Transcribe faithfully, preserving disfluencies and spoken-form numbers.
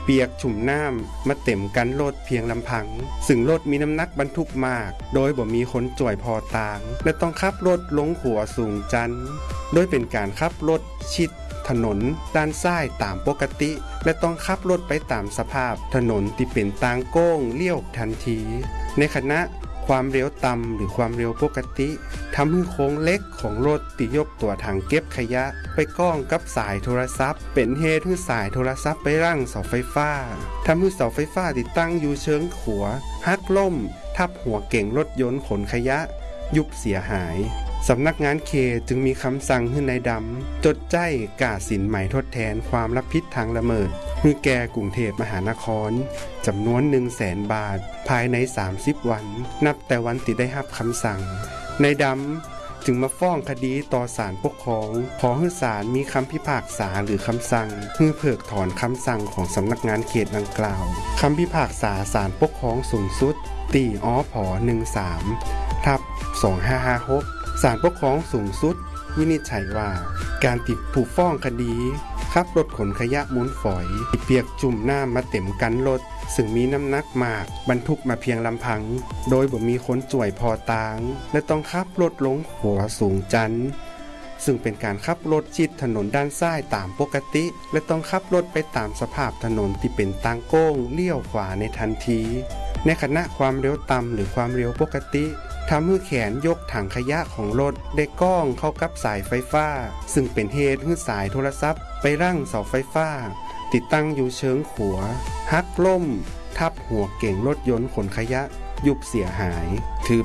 เปียกชุ่มน้ำมาเต็มกันรถเพียงลำพังซึ่งรถมีน้ำหนักบรรทุกมากโดยบ่มีคนจ่วยพอตางและต้องขับรถลงขัวสูงจันทร์โดยเป็นการขับรถชิดถนนด้านซ้ายตามปกติและต้องขับรถไปตามสภาพถนนที่เป็นทางโก้งเลี้ยวทันทีในขณะความเร็วต่ำหรือความเร็วปกติทำให้โค้งเล็กของรถที่ยกตัวถังเก็บขยะไปก้องกับสายโทรศัพท์เป็นเหตุให้สายโทรศัพท์ไปรั่งเสาไฟฟ้าทำให้เสาไฟฟ้าที่ตั้งอยู่เชิงขัวหักล่มทับหัวเก่งรถยนต์ขนขยะยุบเสียหายสำนักงานเขตจึงมีคำสั่งให้นายดำจดใจก่าสินใหม่ทดแทนความรับผิดทางละเมิดให้แก่กรุงเทพมหานครจำนวน หนึ่งแสน บาทภายในสามสิบวันนับแต่วันที่ได้รับคำสั่งนายดำจึงมาฟ้องคดีต่อศาลปกครองขอให้ศาลมีคำพิพากษาหรือคำสั่งเพื่อเพิกถอนคำสั่งของสำนักงานเขตดังกล่าวคำพิพากษาศาลปกครองสูงสุดตีอผหนึ่งสามทับสองห้าห้าหกศาลปกครองสูงสุดวินิจฉัยว่าการติดผู้ฟ้องคดีขับรถขนขยะมูลฝอยเปียกจุ่มน้ำมาเต็มกันรถซึ่งมีน้ำหนักมากบรรทุกมาเพียงลำพังโดยบ่มีคนจ่วยพอตางและต้องขับรถลงหัวสูงจันทร์ซึ่งเป็นการขับรถชิดถนนด้านซ้ายตามปกติและต้องขับรถไปตามสภาพถนนที่เป็นทางโก้งเลี้ยวขวาในทันทีในขณะความเร็วต่ำหรือความเร็วปกติทำให้แขนยกถังขยะของรถได้ก้องเข้ากับสายไฟฟ้าซึ่งเป็นเหตุให้สายโทรศัพท์ไปรั่งเสาไฟฟ้าติดตั้งอยู่เชิงขัวหักล่มทับหัวเก่งรถยนต์ขนขยะยุบเสียหายถือ